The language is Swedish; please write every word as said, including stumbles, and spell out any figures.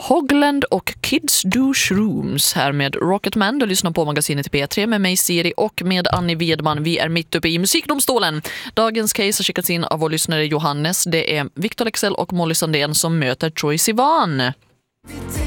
Hogland och Kids Do Shrooms här med Rocketman. Du lyssnar på magasinet P tre med mig Siri och med Annie Wedman. Vi är mitt uppe i musikdomstolen. Dagens case har skickats in av vår lyssnare Johannes. Det är Victor Lexell och Molly Sandén som möter Troye Sivan.